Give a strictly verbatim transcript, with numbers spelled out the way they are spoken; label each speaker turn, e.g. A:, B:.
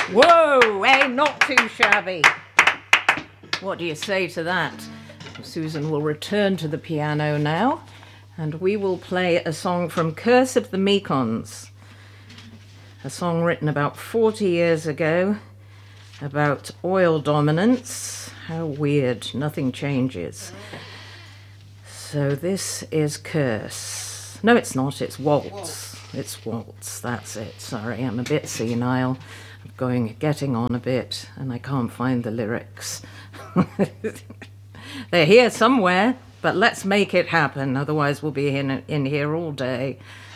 A: Whoa, hey, not too shabby. What do you say to that? Susan will return to the piano now, and we will play a song from Curse of the Mekons, a song written about forty years ago about oil dominance. How weird, nothing changes. So this is Curse. No, it's not, it's Waltz. It's Waltz, that's it. Sorry, I'm a bit senile. I'm going, getting on a bit, and I can't find the lyrics. They're here somewhere, but let's make it happen, otherwise we'll be in, in here all day.